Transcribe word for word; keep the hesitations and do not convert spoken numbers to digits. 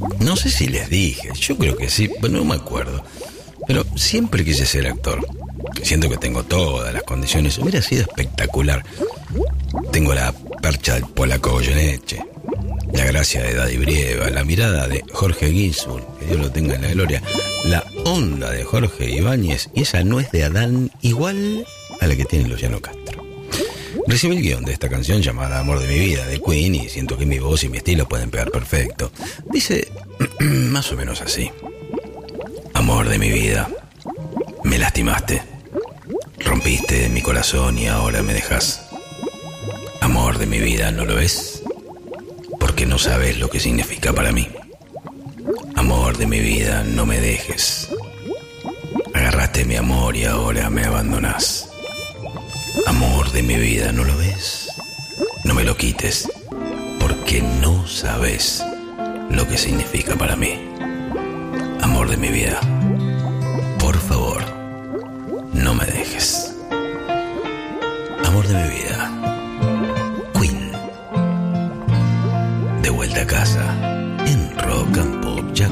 No sé si les dije, yo creo que sí, pero no me acuerdo. Pero siempre quise ser actor. Siento que tengo todas las condiciones. Hubiera sido espectacular. Tengo la percha del polaco Goyeneche, la gracia de Daddy Brieva, la mirada de Jorge Ginsburg, que Dios lo tenga en la gloria, la onda de Jorge Ibáñez y esa nuez de Adán igual a la que tiene Luciano Castro. Recibí el guión de esta canción llamada Amor de mi vida, de Queen, y siento que mi voz y mi estilo pueden pegar perfecto. Dice más o menos así: amor de mi vida, me lastimaste, rompiste mi corazón y ahora me dejas. Amor de mi vida, ¿no lo ves? Porque no sabes lo que significa para mí. Amor de mi vida, no me dejes. Agarraste mi amor y ahora me abandonás. Amor de mi vida, ¿no lo ves? No me lo quites, porque no sabes lo que significa para mí. Amor de mi vida, por favor, no me dejes. Amor de mi vida, Queen. De vuelta a casa en Rock and